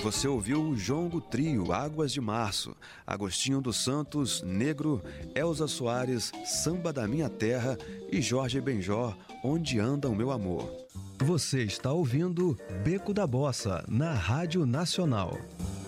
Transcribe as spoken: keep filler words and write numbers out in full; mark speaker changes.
Speaker 1: Você ouviu o Jongo Trio, Águas de Março, Agostinho dos Santos, Negro, Elza Soares, Samba da Minha Terra e Jorge Benjor, Onde Anda o Meu Amor. Você está ouvindo Beco da Bossa, na Rádio Nacional.